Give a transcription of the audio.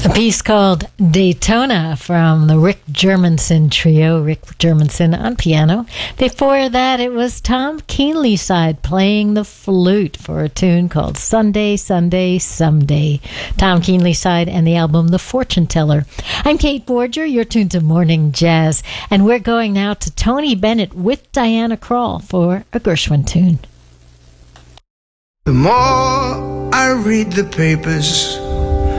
A piece called Daytona from the Rick Germanson Trio, Rick Germanson on piano. Before that, it was Tom Keenlyside playing the flute for a tune called Sunday, Sunday, Someday. Tom Keenlyside and the album The Fortune Teller. I'm Kate Borger, you're tuned to Morning Jazz, and we're going now to Tony Bennett with Diana Krall for a Gershwin tune. The more I read the papers,